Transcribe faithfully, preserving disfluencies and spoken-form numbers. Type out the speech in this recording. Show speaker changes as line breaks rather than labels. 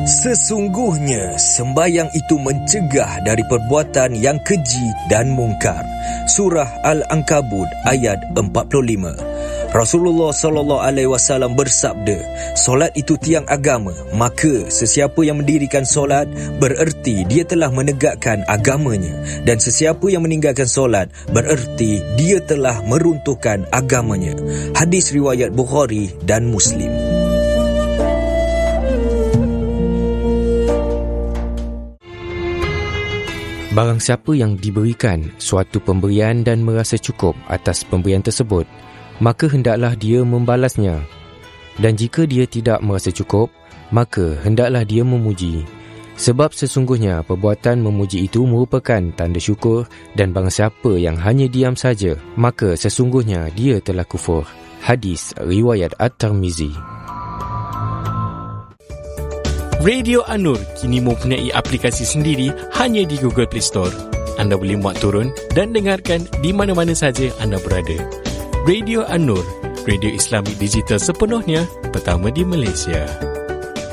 Sesungguhnya sembahyang itu mencegah dari perbuatan yang keji dan mungkar. Surah Al-Ankabut ayat empat puluh lima. Rasulullah sallallahu alaihi wasallam bersabda, solat itu tiang agama, maka sesiapa yang mendirikan solat bererti dia telah menegakkan agamanya, dan sesiapa yang meninggalkan solat bererti dia telah meruntuhkan agamanya. Hadis riwayat Bukhari dan Muslim.
Barang siapa yang diberikan suatu pemberian dan merasa cukup atas pemberian tersebut, maka hendaklah dia membalasnya. Dan jika dia tidak merasa cukup, maka hendaklah dia memuji. Sebab sesungguhnya perbuatan memuji itu merupakan tanda syukur, dan barang siapa yang hanya diam saja, maka sesungguhnya dia telah kufur. Hadis riwayat At-Tirmizi.
Radio An-Nur kini mempunyai aplikasi sendiri hanya di Google Play Store. Anda boleh muat turun dan dengarkan di mana-mana saja anda berada. Radio An-Nur, radio Islamik digital sepenuhnya pertama di Malaysia.